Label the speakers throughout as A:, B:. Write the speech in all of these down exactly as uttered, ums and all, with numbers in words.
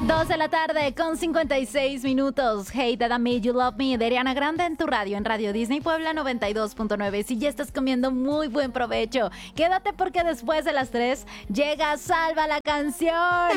A: Dos de la tarde con cincuenta y seis minutos. Hey, That I Made You Love Me de Ariana Grande en tu radio, en Radio Disney Puebla noventa y dos punto nueve. Si ya estás comiendo, muy buen provecho. Quédate porque después de las tres llega Salva la Canción.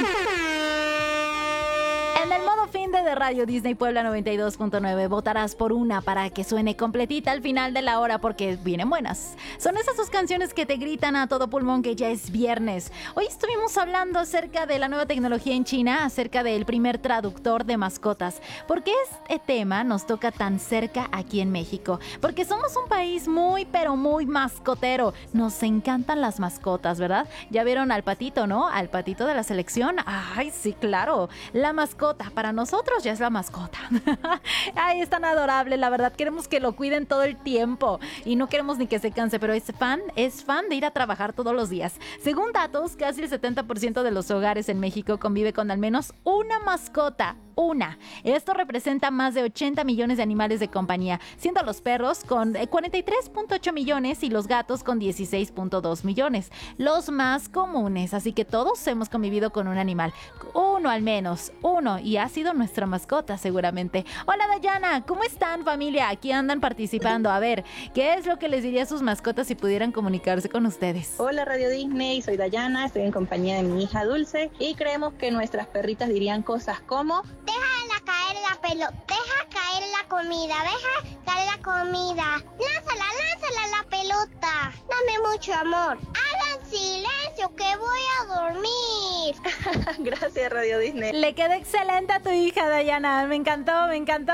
A: En el modo fin de, de Radio Disney Puebla noventa y dos punto nueve votarás por una para que suene completita al final de la hora porque vienen buenas. Son esas sus canciones que te gritan a todo pulmón que ya es viernes. Hoy estuvimos hablando acerca de la nueva tecnología en China, acerca del primer traductor de mascotas. ¿Por qué este tema nos toca tan cerca aquí en México? Porque somos un país muy pero muy mascotero. Nos encantan las mascotas, ¿verdad? Ya vieron al patito, ¿no? Al patito de la selección. Ay, sí, claro. La mascota para nosotros ya es la mascota. Ay, es tan adorable, la verdad. Queremos que lo cuiden todo el tiempo y no queremos ni que se canse, pero es fan, es fan de ir a trabajar todos los días. Según datos, casi el setenta por ciento de los hogares en México convive con al menos una mascota. Una. Esto representa más de ochenta millones de animales de compañía, siendo los perros con cuarenta y tres punto ocho millones y los gatos con dieciséis punto dos millones. Los más comunes, así que todos hemos convivido con un animal. Uno al menos, uno, y ha sido nuestra mascota seguramente. Hola Dayana, ¿cómo están familia? Aquí andan participando. A ver, ¿qué es lo que les diría a sus mascotas si pudieran comunicarse con ustedes?
B: Hola Radio Disney, soy Dayana, estoy en compañía de mi hija Dulce y creemos que nuestras perritas dirían cosas como:
C: déjala caer la pelota, deja caer la comida, deja caer la comida, lánzala, lánzala la pelota, dame mucho amor, hagan silencio que voy a dormir.
B: Gracias Radio Disney.
A: Le quedó excelente a tu hija Dayana, me encantó, me encantó.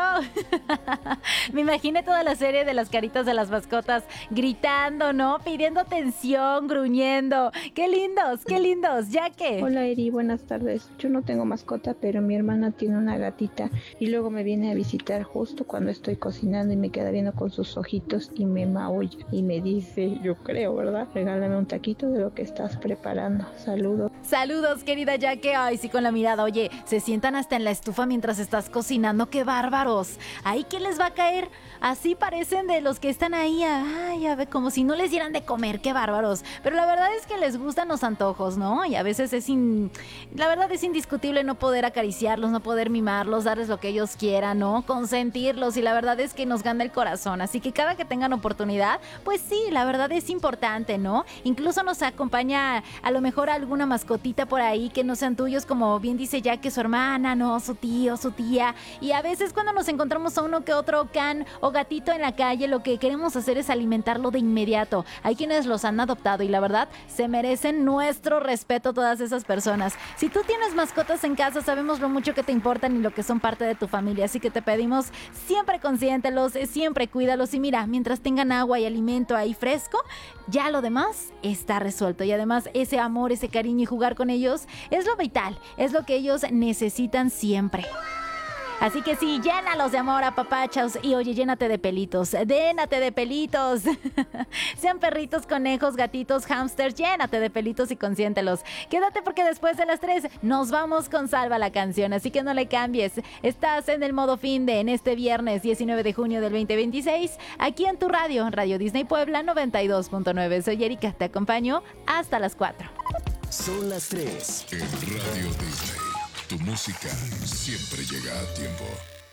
A: Me imaginé toda la serie de las caritas de las mascotas gritando, ¿no? Pidiendo atención, gruñendo. Qué lindos, qué lindos, ya que.
D: Hola Eri, buenas tardes. Yo no tengo mascota, pero mi hermana tiene una gatita y luego me viene a visitar justo cuando estoy cocinando y me queda viendo con sus ojitos y me maulla y me dice, yo creo, ¿verdad? Regálame un taquito de lo que estás preparando. Saludos.
A: Saludos, querida Yaque. Ay, sí, con la mirada. Oye, se sientan hasta en la estufa mientras estás cocinando. ¡Qué bárbaros! ¿Ahí qué les va a caer? Así parecen de los que están ahí. Ay, a ver, como si no les dieran de comer. ¡Qué bárbaros! Pero la verdad es que les gustan los antojos, ¿no? Y a veces es in... La verdad es indiscutible no poder acariciarlos, no poder mimarlos, darles lo que ellos quieran, ¿no? Consentirlos. Y la verdad es que nos gana el corazón. Así que cada que tengan oportunidad, pues sí, la verdad es importante, ¿no? Incluso nos acompaña a lo mejor alguna mascotita por ahí que no sean tuyos, como bien dice ya que su hermana, ¿no? Su tío, su tía. Y a veces cuando nos encontramos a uno que otro can o gatito en la calle, lo que queremos hacer es alimentarlo de inmediato. Hay quienes los han adoptado y la verdad se merecen nuestro respeto todas esas personas. Si tú tienes mascotas en casa, sabemos lo mucho que te importan y lo que son parte de tu familia, así que te pedimos siempre consiéntelos, siempre cuídalos y mira, mientras tengan agua y alimento ahí fresco, ya lo demás está resuelto. Y además ese amor, ese cariño y jugar con ellos es lo vital, es lo que ellos necesitan siempre. Así que sí, llénalos de amor, apapachos. Y oye, llénate de pelitos, llénate de pelitos. Sean perritos, conejos, gatitos, hámsters, llénate de pelitos y consiéntelos. Quédate porque después de las tres nos vamos con Salva la Canción. Así que no le cambies. Estás en el modo fin de en este viernes diecinueve de junio del veinte veintiséis. Aquí en tu radio, Radio Disney Puebla noventa y dos punto nueve. Soy Erika, te acompaño hasta las cuatro.
E: Son las tres en Radio Disney. Tu música siempre llega a tiempo.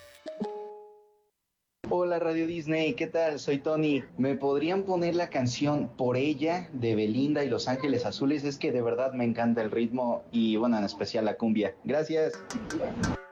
F: Hola Radio Disney, ¿qué tal? Soy Tony. ¿Me podrían poner la canción Por Ella de Belinda y Los Ángeles Azules? Es que de verdad me encanta el ritmo y bueno, en especial la cumbia. Gracias.